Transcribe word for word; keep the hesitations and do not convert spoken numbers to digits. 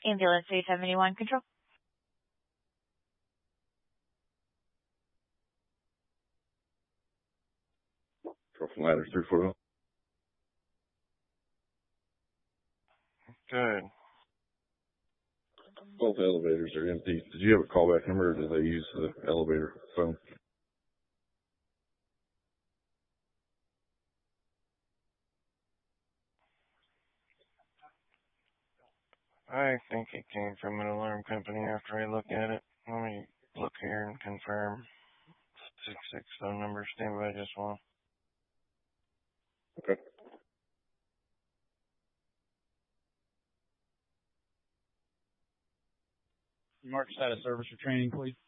Ambulance three seventy-one control. Control from ladder three forty. Good. Both elevators are empty. Did you have a callback number, or did they use the elevator phone? I think it came from an alarm company after I look at it. Let me look here and confirm. six six phone number, stand by just one. Okay. Mark status service for training, please.